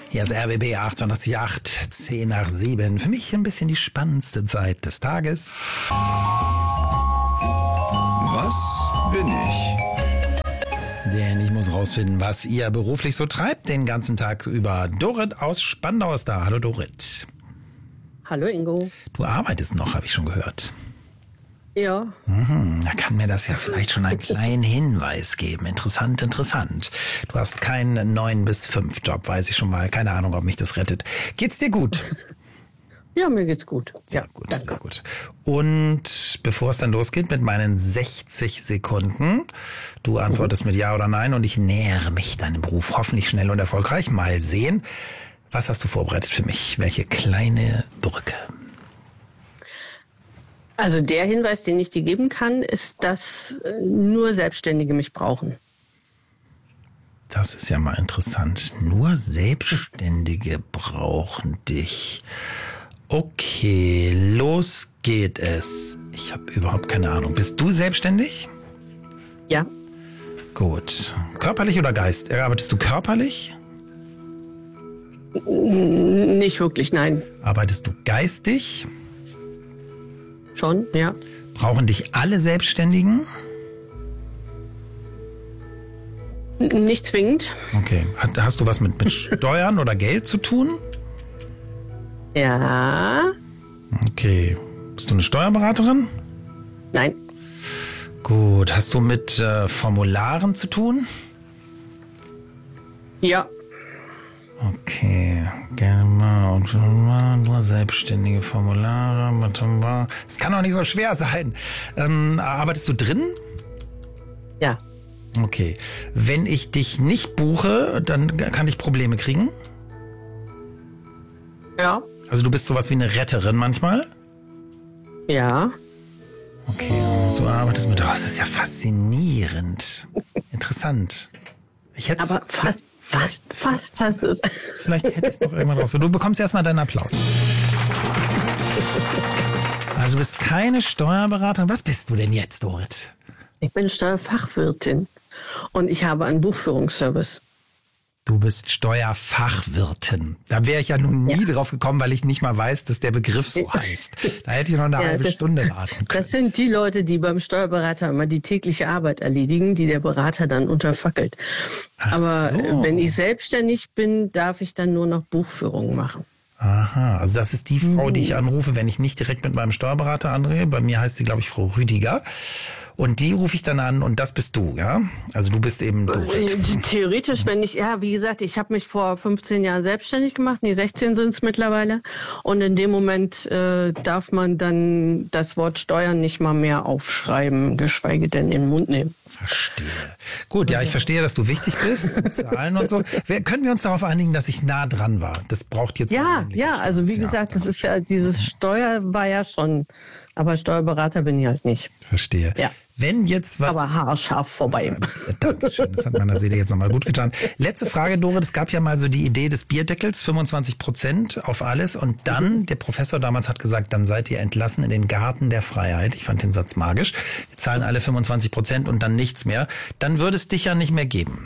Hier ist RBB 888, 10 nach 7. Für mich ein bisschen die spannendste Zeit des Tages. Was bin ich? Denn ich muss rausfinden, was ihr beruflich so treibt den ganzen Tag über. Dorit aus Spandau ist da. Hallo Dorit. Hallo Ingo. Du arbeitest noch, habe ich schon gehört. Ja. Da kann mir das ja vielleicht schon einen kleinen Hinweis geben. Interessant. Du hast keinen 9 bis 5 Job, weiß ich schon mal. Keine Ahnung, ob mich das rettet. Geht's dir gut? Ja, mir geht's gut. Sehr ja, gut, danke. sehr gut. Und bevor es dann losgeht mit meinen 60 Sekunden, du antwortest mit Ja oder Nein und ich nähere mich deinem Beruf hoffentlich schnell und erfolgreich. Mal sehen. Was hast du vorbereitet für mich? Welche kleine Brücke? Also der Hinweis, den ich dir geben kann, ist, dass nur Selbstständige mich brauchen. Das ist ja mal interessant. Nur Selbstständige brauchen dich. Okay, los geht es. Ich habe überhaupt keine Ahnung. Bist du selbstständig? Ja. Gut. Körperlich oder Geist? Arbeitest du körperlich? Nicht wirklich, nein. Arbeitest du geistig? Schon, ja. Brauchen dich alle Selbstständigen? Nicht zwingend. Okay. Hast du was mit Steuern oder Geld zu tun? Ja. Okay. Bist du eine Steuerberaterin? Nein. Gut. Hast du mit Formularen zu tun? Ja. Okay, gerne mal und nur selbstständige Formulare. Es kann doch nicht so schwer sein. Arbeitest du drin? Ja. Okay. Wenn ich dich nicht buche, dann kann ich Probleme kriegen? Ja. Also du bist sowas wie eine Retterin manchmal? Ja. Okay, du arbeitest mit... Oh, das ist ja faszinierend. Interessant. Aber fast hast du es. Vielleicht hätte ich es noch irgendwann drauf. So, du bekommst erstmal deinen Applaus. Also du bist keine Steuerberaterin. Was bist du denn jetzt, Dorit? Ich bin Steuerfachwirtin und ich habe einen Buchführungsservice. Du bist Steuerfachwirtin. Da wäre ich ja nun nie drauf gekommen, weil ich nicht mal weiß, dass der Begriff so heißt. Da hätte ich noch eine halbe Stunde warten können. Das sind die Leute, die beim Steuerberater immer die tägliche Arbeit erledigen, die der Berater dann unterfackelt. Aber wenn ich selbstständig bin, darf ich dann nur noch Buchführung machen. Aha, also das ist die Frau, die ich anrufe, wenn ich nicht direkt mit meinem Steuerberater anrede. Bei mir heißt sie, glaube ich, Frau Rüdiger. Und die rufe ich dann an und das bist du, ja? Also du bist eben Dorit. Theoretisch, wenn ich, ja, wie gesagt, ich habe mich vor 15 Jahren selbstständig gemacht, 16 sind es mittlerweile. Und in dem Moment darf man dann das Wort Steuern nicht mal mehr aufschreiben, geschweige denn in den Mund nehmen. Verstehe. Gut, ja, ich verstehe, dass du wichtig bist, Zahlen und so. Können wir uns darauf einigen, dass ich nah dran war? Das braucht jetzt... Ja, also wie gesagt, das ist ja, dieses Steuer war ja schon, aber Steuerberater bin ich halt nicht. Verstehe. Ja. Wenn jetzt was... Aber haarscharf vorbei. Dankeschön, das hat meiner Seele jetzt nochmal gut getan. Letzte Frage, Dorit. Es gab ja mal so die Idee des Bierdeckels, 25% auf alles. Und dann, der Professor damals hat gesagt, dann seid ihr entlassen in den Garten der Freiheit. Ich fand den Satz magisch. Wir zahlen alle 25% und dann nichts mehr. Dann würde es dich ja nicht mehr geben.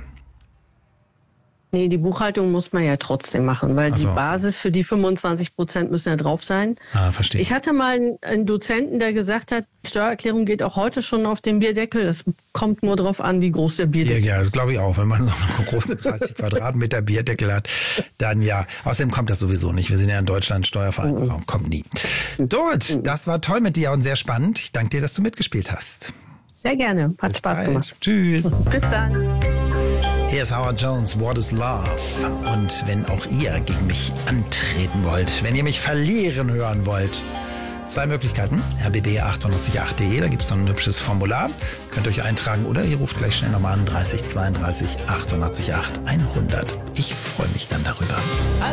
Nee, die Buchhaltung muss man ja trotzdem machen, weil die Basis für die 25% müssen ja drauf sein. Ah, verstehe. Ich hatte mal einen Dozenten, der gesagt hat, die Steuererklärung geht auch heute schon auf den Bierdeckel. Das kommt nur drauf an, wie groß der Bierdeckel ist. Ja, das glaube ich auch. Wenn man so einen großen 30 Quadratmeter Bierdeckel hat, dann ja. Außerdem kommt das sowieso nicht. Wir sind ja in Deutschland Steuervereinbarung. Kommt nie. Dorit, das war toll mit dir und sehr spannend. Ich danke dir, dass du mitgespielt hast. Sehr gerne. Hat Spaß gemacht. Tschüss. Bis dann. Hier ist Howard Jones, What is Love? Und wenn auch ihr gegen mich antreten wollt, wenn ihr mich verlieren hören wollt, 2 Möglichkeiten, rbb888.de, da gibt es so ein hübsches Formular, könnt ihr euch eintragen oder ihr ruft gleich schnell nochmal an 30 32 88 8 100. Ich freue mich dann darüber.